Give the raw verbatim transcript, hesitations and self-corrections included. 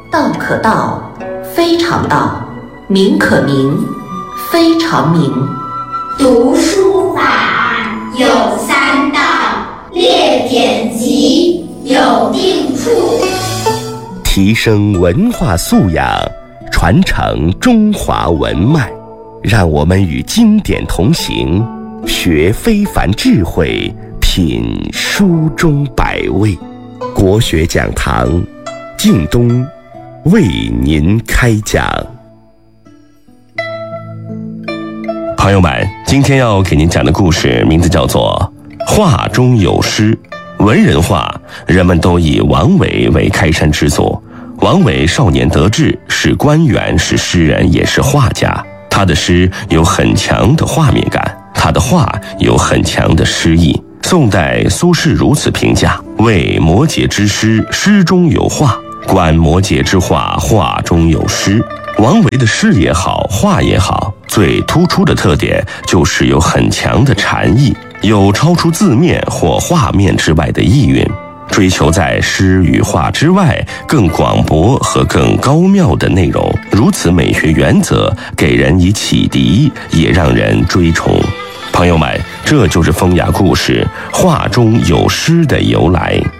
道可道，非常道；名可名，非常名。 读书法有三到，列典籍有定处。 提升文化素养，传承中华文脉，让我们与经典同行，学非凡智慧，品书中百味。国学讲堂，靳东为您开讲。朋友们，今天要给您讲的故事名字叫做《画中有诗》。文人画，人们都以王维为开山之作。王维少年得志，是官员，是诗人，也是画家。他的诗有很强的画面感，他的画有很强的诗意。宋代苏轼如此评价：谓摩诘之诗，诗中有画；观摩诘之画，画中有诗。王维的诗也好，画也好，最突出的特点就是有很强的禅意，有超出字面或画面之外的意蕴，追求在诗与画之外更广博和更高妙的内容。如此美学原则给人以启迪，也让人追崇。朋友们，这就是风雅故事画中有诗的由来。